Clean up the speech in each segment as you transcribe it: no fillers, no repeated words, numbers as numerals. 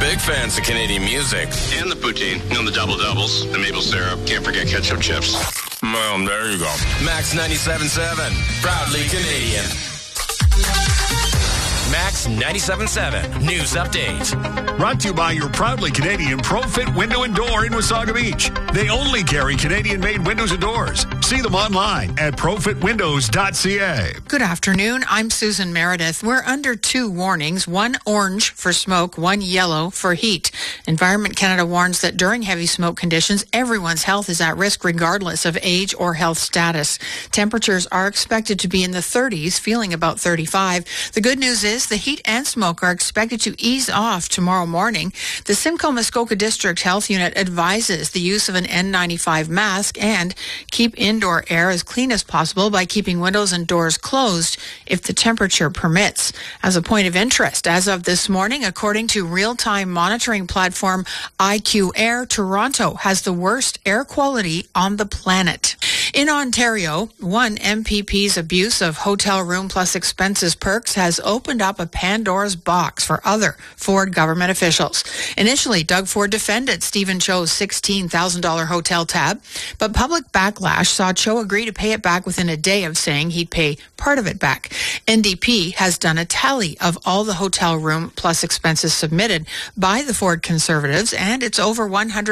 big fans of Canadian music. And the poutine, the double-doubles, the maple syrup. Can't forget ketchup chips. Well, there you go. Max 97.7, proudly Canadian. Max 97.7 News Update. Brought to you by your proudly Canadian ProFit Window and Door in Wasaga Beach. They only carry Canadian-made windows and doors. See them online at profitwindows.ca. Good afternoon. I'm Susan Meredith. We're under 2 warnings, one orange for smoke, one yellow for heat. Environment Canada warns that during heavy smoke conditions, everyone's health is at risk regardless of age or health status. Temperatures are expected to be in the 30s, feeling about 35. The good news is the heat and smoke are expected to ease off tomorrow morning. The Simcoe Muskoka District Health Unit advises the use of an N95 mask and keep indoor air as clean as possible by keeping windows and doors closed if the temperature permits. As a point of interest, as of this morning, according to real-time monitoring platform IQ Air, Toronto has the worst air quality on the planet. In Ontario, one MPP's abuse of hotel room plus expenses perks has opened up a Pandora's box for other Ford government officials. Initially, Doug Ford defended Stephen Cho's $16,000 hotel tab, but public backlash saw Cho agree to pay it back within a day of saying he'd pay part of it back. NDP has done a tally of all the hotel room plus expenses submitted by the Ford Conservatives, and it's over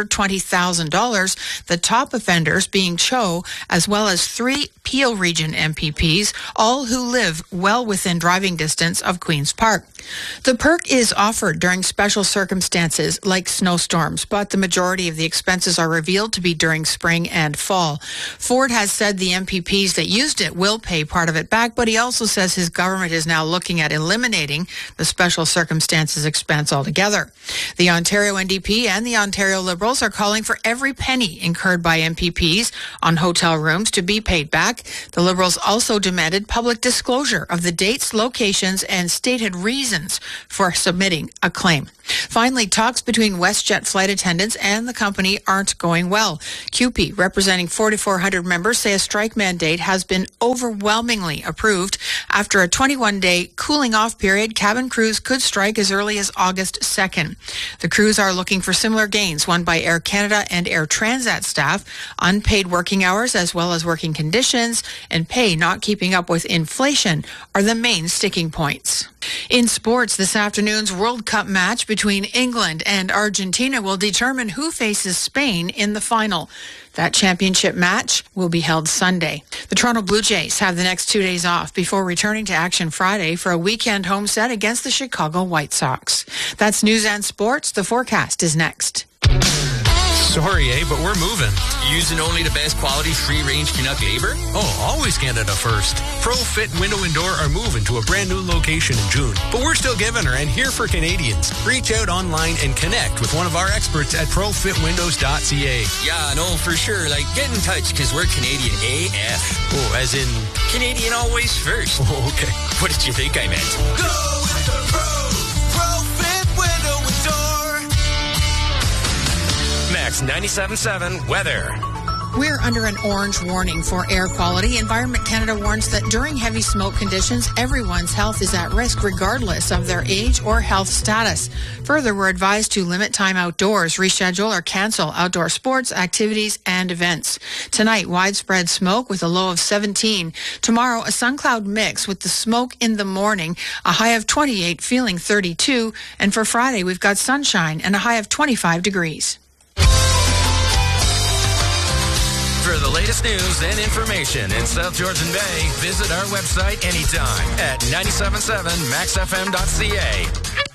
$120,000, the top offenders being Cho, as well as 3 Peel Region MPPs, all who live well within driving distance of Queen's Park. The perk is offered during special circumstances like snowstorms, but the majority of the expenses are revealed to be during spring and fall. Ford has said the MPPs that used it will pay part of it back, but he also says his government is now looking at eliminating the special circumstances expense altogether. The Ontario NDP and the Ontario Liberals are calling for every penny incurred by MPPs on hotel rooms to be paid back. The Liberals also demanded public disclosure of the dates, locations, and stated reasons for submitting a claim. Finally, talks between WestJet flight attendants and the company aren't going well. CUPE, representing 4,400 members, say a strike mandate has been overwhelmingly approved. After a 21-day cooling-off period, cabin crews could strike as early as August 2nd. The crews are looking for similar gains won by Air Canada and Air Transat staff. Unpaid working hours, as well as working conditions and pay not keeping up with inflation, are the main sticking points. In sports, this afternoon's World Cup match between England and Argentina will determine who faces Spain in the final. That championship match will be held Sunday. The Toronto Blue Jays have the next 2 days off before returning to action Friday for a weekend home set against the Chicago White Sox. That's news and sports. The forecast is next. Sorry, but we're moving. Using only the best quality free-range Canuck labor? Oh, always Canada first. ProFit Window and Door are moving to a brand new location in June. But we're still giving her and here for Canadians. Reach out online and connect with one of our experts at profitwindows.ca. Yeah, no, for sure. Get in touch because we're Canadian AF. Oh, as in? Canadian always first. Oh, okay. What did you think I meant? Go with the ProFit Window and Door. Max 97.7 weather. We're under an orange warning for air quality. Environment Canada warns that during heavy smoke conditions, everyone's health is at risk regardless of their age or health status. Further, we're advised to limit time outdoors, reschedule or cancel outdoor sports, activities, and events. Tonight, widespread smoke with a low of 17. Tomorrow, a sun cloud mix with the smoke in the morning, a high of 28, feeling 32. And for Friday, we've got sunshine and a high of 25 degrees. For the latest news and information in South Georgian Bay, visit our website anytime at 97.7maxfm.ca.